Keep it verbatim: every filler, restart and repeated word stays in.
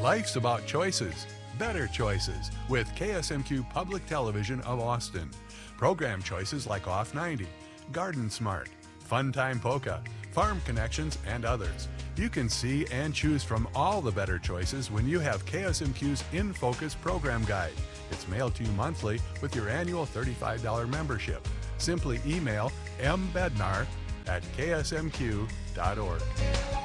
Life's about choices, better choices, with K S M Q Public Television of Austin. Program choices like Off ninety, Garden Smart, Fun Time Polka, Farm Connections, and others. You can see and choose from all the better choices when you have K S M Q's In Focus program guide. It's mailed to you monthly with your annual thirty-five dollars membership. Simply email m bednar at k s m q dot org.